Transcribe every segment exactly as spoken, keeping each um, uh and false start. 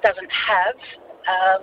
doesn't have, um,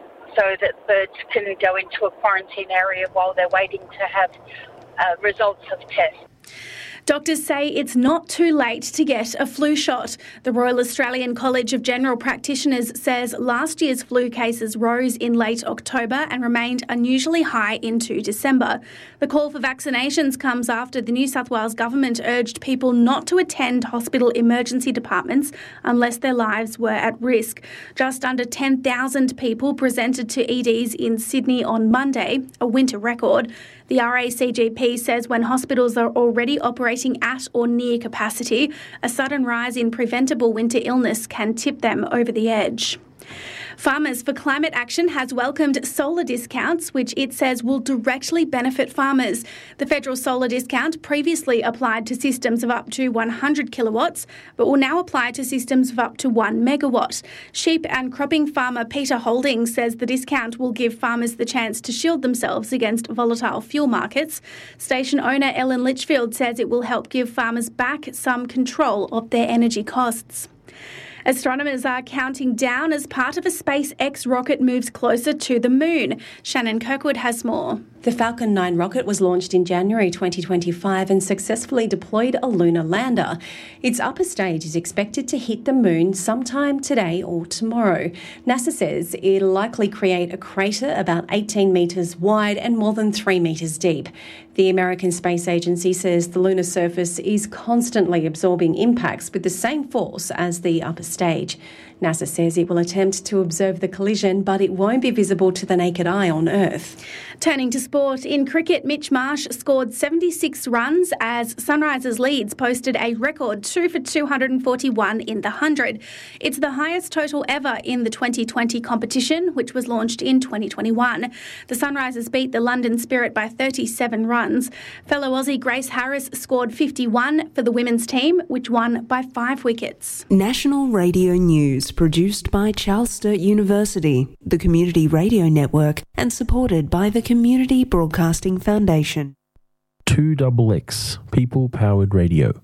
so that birds can go into a quarantine area while they're waiting to have uh, results of tests. Doctors say it's not too late to get a flu shot. The Royal Australian College of General Practitioners says last year's flu cases rose in late October and remained unusually high into December. The call for vaccinations comes after the New South Wales government urged people not to attend hospital emergency departments unless their lives were at risk. Just under ten thousand people presented to E Ds in Sydney on Monday, a winter record. The R A C G P says when hospitals are already operating at or near capacity, a sudden rise in preventable winter illness can tip them over the edge. Farmers for Climate Action has welcomed solar discounts, which it says will directly benefit farmers. The federal solar discount previously applied to systems of up to one hundred kilowatts, but will now apply to systems of up to one megawatt. Sheep and cropping farmer Peter Holding says the discount will give farmers the chance to shield themselves against volatile fuel markets. Station owner Ellen Litchfield says it will help give farmers back some control of their energy costs. Astronomers are counting down as part of a SpaceX rocket moves closer to the moon. Shannon Kirkwood has more. The Falcon nine rocket was launched in January twenty twenty-five and successfully deployed a lunar lander. Its upper stage is expected to hit the moon sometime today or tomorrow. NASA says it'll likely create a crater about eighteen metres wide and more than three metres deep. The American Space Agency says the lunar surface is constantly absorbing impacts with the same force as the upper stage. NASA says it will attempt to observe the collision, but it won't be visible to the naked eye on Earth. Turning to sport, in cricket, Mitch Marsh scored seventy-six runs as Sunrisers Leeds posted a record two for two hundred forty-one in the one hundred. It's the highest total ever in the twenty twenty competition, which was launched in twenty twenty-one. The Sunrisers beat the London Spirit by thirty-seven runs. Fellow Aussie Grace Harris scored fifty-one for the women's team, which won by five wickets. National Radio News, produced by Charles Sturt University, the Community Radio Network, and supported by the Community Broadcasting Foundation. two X X, People-Powered Radio.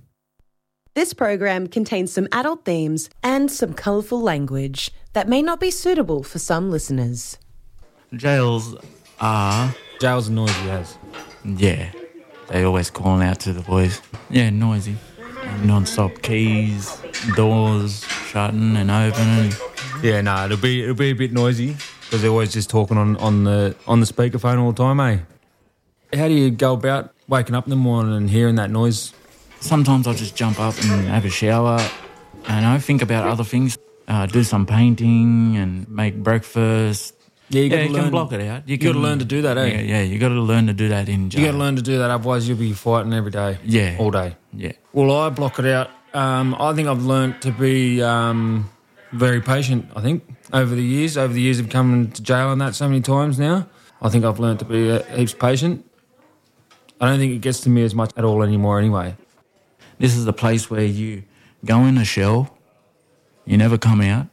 This program contains some adult themes and some colourful language that may not be suitable for some listeners. Jails are... Jails are noisy as. Yeah. They always calling out to the boys. Yeah, noisy. Non-stop keys, doors shutting and opening. Yeah, no, nah, it'll be it'll be a bit noisy because they're always just talking on, on the on the speakerphone all the time, eh? How do you go about waking up in the morning and hearing that noise? Sometimes I just jump up and have a shower and I think about other things, uh, do some painting and make breakfast. Yeah, you, yeah, you learn, can block it out. You, you got to learn to do that, eh? Yeah, yeah you got to learn to do that in jail. You got to learn to do that, otherwise you'll be fighting every day. Yeah. All day. Yeah. Well, I block it out. Um, I think I've learnt to be um, very patient, I think, over the years. Over the years of coming to jail and that so many times now, I think I've learnt to be uh, heaps patient. I don't think it gets to me as much at all anymore anyway. This is the place where you go in a shell, you never come out,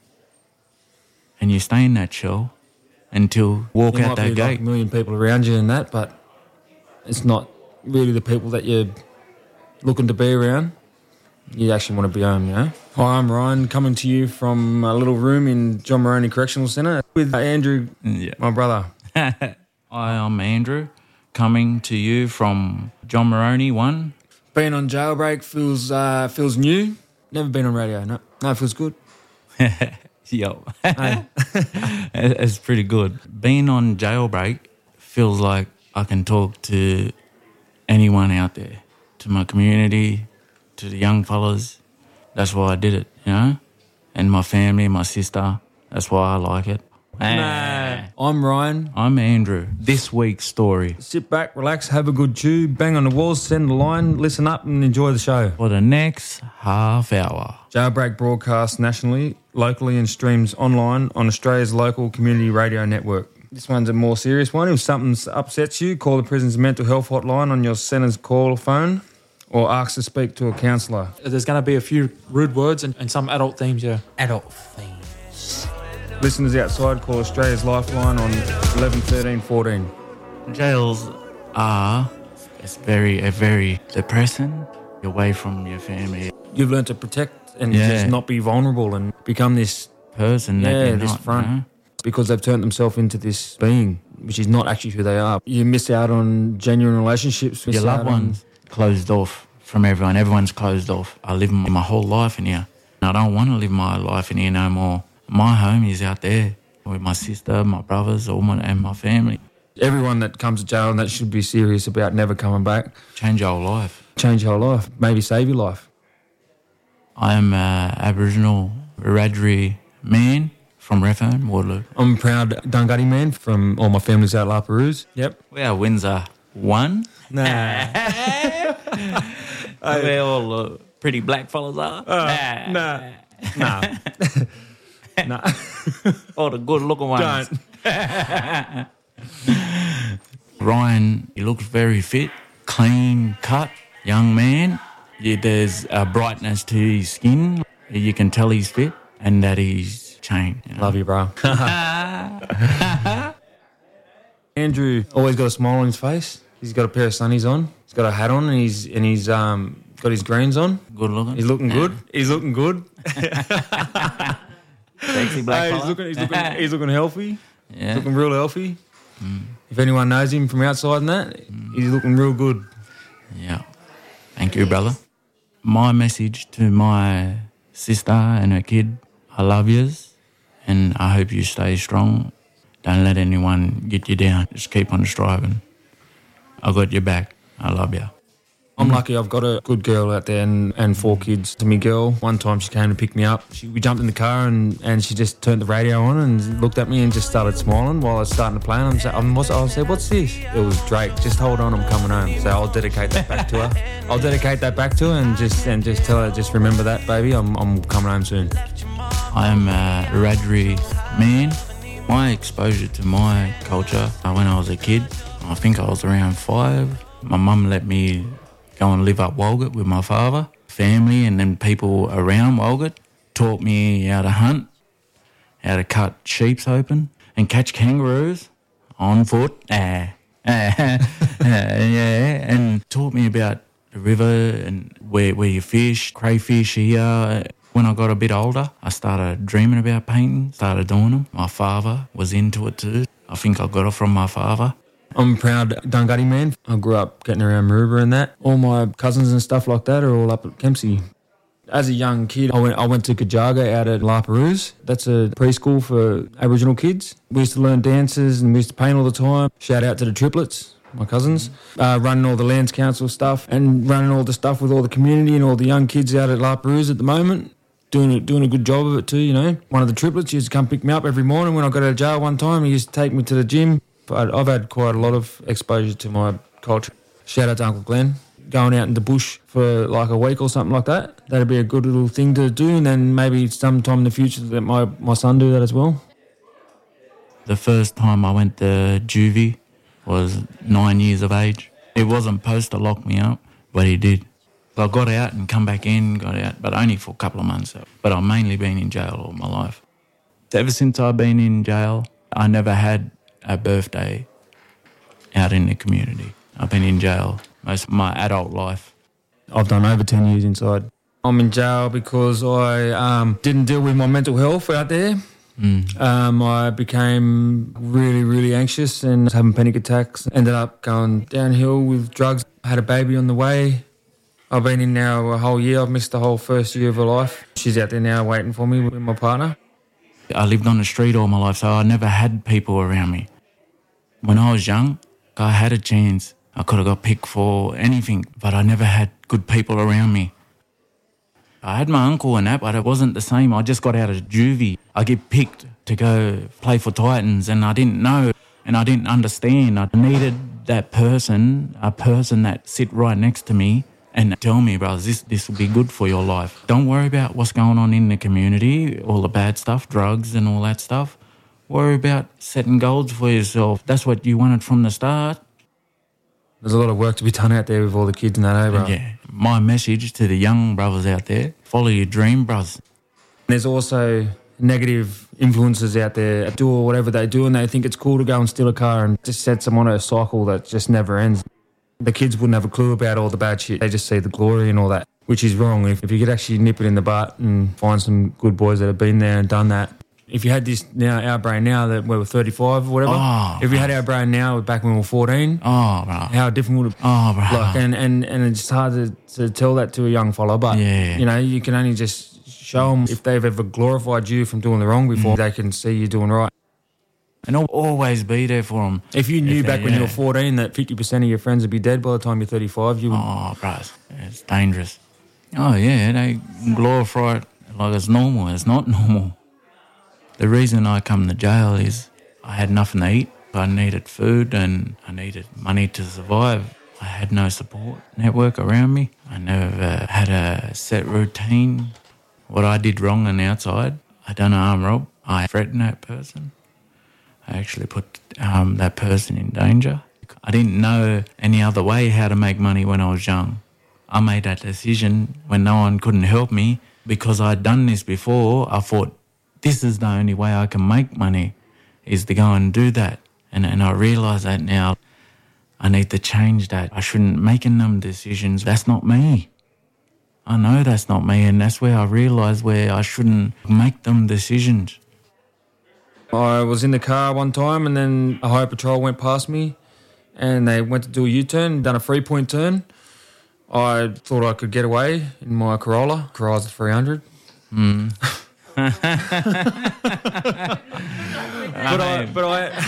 and you stay in that shell until walk there out that might be gate. Like a million people around you and that, but it's not really the people that you're looking to be around. You actually want to be home, you know? Hi, I'm Ryan, coming to you from a little room in John Moroney Correctional Centre with Andrew, yeah. my brother. Hi, I'm Andrew, coming to you from John Moroney one. Being on jailbreak feels uh, feels new. Never been on radio, no. No, it feels good. Yo. It's pretty good. Being on jailbreak feels like I can talk to anyone out there, to my community, to the young fellas. That's why I did it, you know? And my family, my sister. That's why I like it. Nah. I'm Ryan. I'm Andrew. This week's story. Sit back, relax, have a good chew, bang on the walls, send a line, listen up and enjoy the show. For the next half hour. Jailbreak broadcasts nationally, locally and streams online on Australia's local community radio network. This one's a more serious one. If something upsets you, call the prison's mental health hotline on your centre's call phone or ask to speak to a counsellor. There's going to be a few rude words and, and some adult themes, yeah. Adult themes. Listeners outside, call Australia's Lifeline on eleven thirteen fourteen. Jails are it's very, uh, very depressing. You're away from your family. You've learned to protect and yeah. just not be vulnerable and become this person that yeah, they're this not, front. you know? Because they've turned themselves into this being, which is not actually who they are. You miss out on genuine relationships. Miss Your loved out on- ones closed off from everyone. Everyone's closed off. I live my whole life in here. I don't want to live my life in here no more. My home is out there with my sister, my brothers, all my, and my family. Everyone that comes to jail and that should be serious about never coming back. Change your whole life. Change your whole life. Maybe save your life. I am an Aboriginal Wiradjuri man from Redfern, Waterloo. I'm a proud Dunghutti man from all my family's out at La Perouse. Yep. Our wins are one. Nah. Where all the pretty black fellas are. Uh, nah. Nah. Nah. All the good looking ones. Don't. Ryan, he looks very fit, clean cut, young man. Yeah, there's a brightness to his skin. You can tell he's fit and that he's chained. You know? Love you, bro. Andrew always got a smile on his face. He's got a pair of sunnies on. He's got a hat on, and he's and he's um got his greens on. Good looking. He's looking good. He's looking good. Sexy black Hey, he's fella. looking. He's looking. He's looking healthy. Yeah. He's looking real healthy. Mm. If anyone knows him from outside and that, mm. he's looking real good. Yeah. Thank you, brother. My message to my sister and her kid, I love yous, and I hope you stay strong. Don't let anyone get you down. Just keep on striving. I got your back. I love you. I'm lucky I've got a good girl out there and, and four kids to me girl. One time she came to pick me up. She, we jumped in the car and, and she just turned the radio on and looked at me and just started smiling while I was starting to play. And I'm saying, I'm, what's, I said, what's this? It was Drake. Just hold on, I'm coming home. So I'll dedicate that back to her. I'll dedicate that back to her and just and just tell her, just remember that, baby. I'm I'm coming home soon. I am a Wiradjuri man. My exposure to my culture uh, when I was a kid, I think I was around five. My mum let me go and live up Walgett with my father, family, and then people around Walgett taught me how to hunt, how to cut sheeps open and catch kangaroos on foot. Ah, ah, ah, yeah, and taught me about the river and where, where you fish, crayfish here. When I got a bit older, I started dreaming about painting, started doing them. My father was into it too. I think I got it from my father. I'm a proud Dunghutti man. I grew up getting around Maroubra and that. All my cousins and stuff like that are all up at Kempsey. As a young kid, I went I went to Kajaga out at La Perouse. That's a preschool for Aboriginal kids. We used to learn dances and we used to paint all the time. Shout out to the triplets, my cousins. Uh, running all the Lands Council stuff and running all the stuff with all the community and all the young kids out at La Perouse at the moment. Doing a, doing a good job of it too, you know. One of the triplets used to come pick me up every morning when I got out of jail one time. He used to take me to the gym. But I've had quite a lot of exposure to my culture. Shout out to Uncle Glenn. Going out in the bush for like a week or something like that. That'd be a good little thing to do, and then maybe sometime in the future let my, my son do that as well. The first time I went to juvie was nine years of age. He wasn't supposed to lock me up, but he did. So I got out and come back in, got out, but only for a couple of months. But I've mainly been in jail all my life. Ever since I've been in jail, I never had a birthday out in the community. I've been in jail most of my adult life. I've done over ten years inside. I'm in jail because I um, didn't deal with my mental health out there. Mm. Um, I became really, really anxious and was having panic attacks. Ended up going downhill with drugs. I had a baby on the way. I've been in now a whole year. I've missed the whole first year of her life. She's out there now waiting for me with my partner. I lived on the street all my life, so I never had people around me. When I was young, I had a chance. I could have got picked for anything, but I never had good people around me. I had my uncle and that, but it wasn't the same. I just got out of juvie. I get picked to go play for Titans, and I didn't know and I didn't understand. I needed that person, a person that sit right next to me and tell me, brothers, this, this will be good for your life. Don't worry about what's going on in the community, all the bad stuff, drugs and all that stuff. Worry about setting goals for yourself. That's what you wanted from the start. There's a lot of work to be done out there with all the kids and that, eh, bro? Yeah. My message to the young brothers out there, follow your dream, brothers. There's also negative influences out there, do whatever they do, and they think it's cool to go and steal a car and just set them on a cycle that just never ends. The kids wouldn't have a clue about all the bad shit. They just see the glory and all that, which is wrong. If, if you could actually nip it in the butt and find some good boys that have been there and done that, If you had this now, our brain now that we were thirty-five or whatever, Oh, if we had our brain now back when we were fourteen, Oh, bro. how different would it Oh, bro. like? And, and, and it's hard to, to tell that to a young fella, but, Yeah. you know, you can only just show them if they've ever glorified you from doing the wrong before, they can see you doing right. And I'll always be there for them. If you knew If back they- when you yeah. were fourteen that fifty percent of your friends would be dead by the time you're thirty-five, you would... Oh, bro, it's dangerous. Oh, yeah, they glorify it like it's normal. It's not normal. The reason I come to jail is I had nothing to eat. I needed food and I needed money to survive. I had no support network around me. I never had a set routine. What I did wrong on the outside, I done an armed rob. I threatened that person. I actually put um, that person in danger. I didn't know any other way how to make money when I was young. I made that decision when no one couldn't help me because I'd done this before. I thought, this is the only way I can make money, is to go and do that. And, and I realise that now. I need to change that. I shouldn't be making them decisions. That's not me. I know that's not me, and that's where I realised where I shouldn't make them decisions. I was in the car one time and then a highway patrol went past me and they went to do a U-turn, done a three-point turn. I thought I could get away in my Corolla. Corolla's a three hundred. Mm. but I, but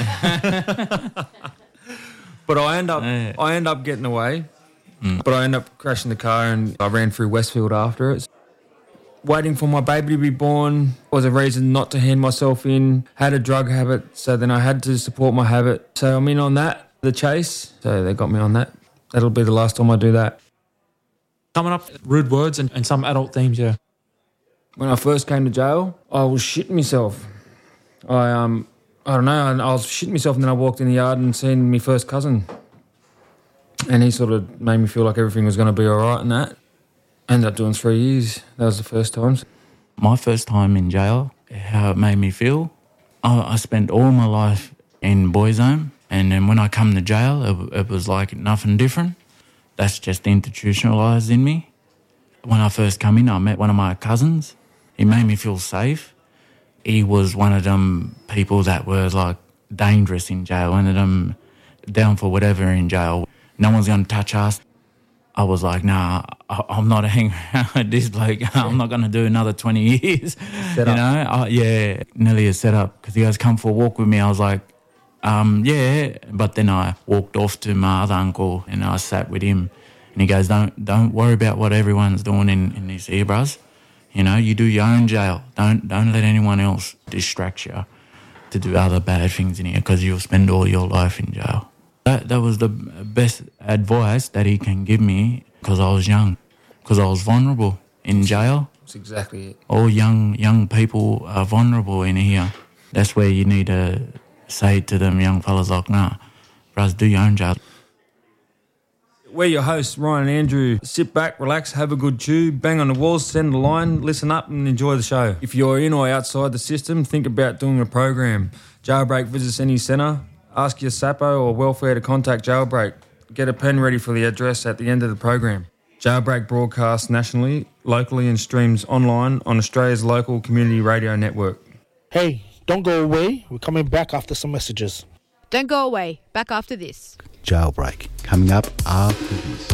I, but I end up, Yeah. I end up getting away. Mm. But I end up crashing the car and I ran through Westfield after it. Waiting for my baby to be born was a reason not to hand myself in. Had a drug habit, so then I had to support my habit. So I'm in on that, the chase. So they got me on that. That'll be the last time I do that. Coming up, rude words and, and some adult themes, yeah. When I first came to jail, I was shitting myself. I um, I don't know, I was shitting myself and then I walked in the yard and seen my first cousin. And he sort of made me feel like everything was going to be all right and that. Ended up doing three years. That was the first time. My first time in jail, how it made me feel, I, I spent all my life in boys' home, and then when I come to jail, it, it was like nothing different. That's just institutionalised in me. When I first come in, I met one of my cousins. He made me feel safe. He was one of them people that were like dangerous in jail, one of them down for whatever in jail. No one's going to touch us. I was like, nah, I, I'm not hanging around with this bloke. I'm not going to do another twenty years. Set you up. know? I, yeah, nearly a setup. Because he goes, come for a walk with me. I was like, um, yeah. But then I walked off to my other uncle and I sat with him. And he goes, don't don't worry about what everyone's doing in, in this here, brus. You know, you do your own jail. Don't, don't let anyone else distract you to do other bad things in here because you'll spend all your life in jail. That that was the best advice that he can give me because I was young, because I was vulnerable in jail. That's exactly it. All young young people are vulnerable in here. That's where you need to say to them young fellas like, nah, bros, do your own jail. We're your hosts, Ryan and Andrew. Sit back, relax, have a good chew, bang on the walls, send a line, listen up and enjoy the show. If you're in or outside the system, think about doing a program. Jailbreak visits any centre. Ask your S A P O or welfare to contact Jailbreak. Get a pen ready for the address at the end of the program. Jailbreak broadcasts nationally, locally and streams online on Australia's local community radio network. Hey, don't go away. We're coming back after some messages. Don't go away. Back after this. Jailbreak, coming up after this.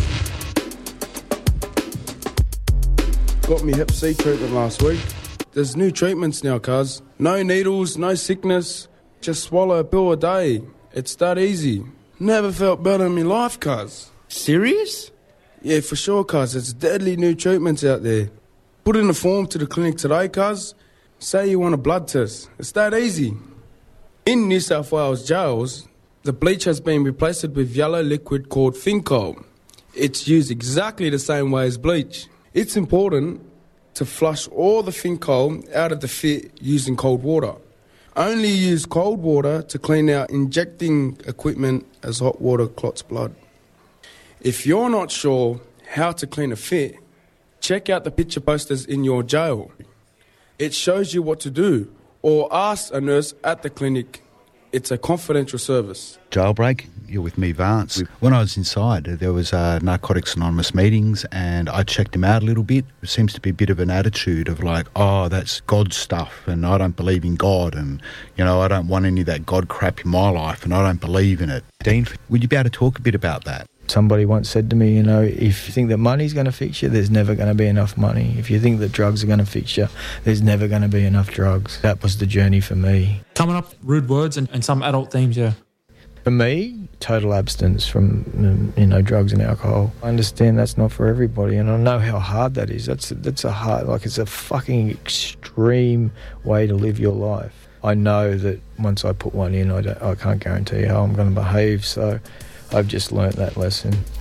Got me hep C treatment last week. There's new treatments now, cuz. No needles, no sickness. Just swallow a pill a day. It's that easy. Never felt better in my life, cuz. Serious? Yeah, for sure, cuz. It's deadly new treatments out there. Put in a form to the clinic today, cuz. Say you want a blood test. It's that easy. In New South Wales jails, the bleach has been replaced with yellow liquid called Fincol. It's used exactly the same way as bleach. It's important to flush all the Fincol out of the fit using cold water. Only use cold water to clean out injecting equipment as hot water clots blood. If you're not sure how to clean a fit, check out the picture posters in your jail. It shows you what to do, or ask a nurse at the clinic. It's a confidential service. Jailbreak, you're with me, Vance. When I was inside, there was uh, Narcotics Anonymous meetings, and I checked him out a little bit. It seems to be a bit of an attitude of like, oh, that's God stuff, and I don't believe in God, and, you know, I don't want any of that God crap in my life, and I don't believe in it. Dean, would you be able to talk a bit about that? Somebody once said to me, you know, if you think that money's going to fix you, there's never going to be enough money. If you think that drugs are going to fix you, there's never going to be enough drugs. That was the journey for me. Coming up, rude words and, and some adult themes, yeah. For me, total abstinence from, you know, drugs and alcohol. I understand that's not for everybody, and I know how hard that is. That's that's a hard, like it's a fucking extreme way to live your life. I know that once I put one in, I, don't, I can't guarantee how I'm going to behave, so I've just learnt that lesson.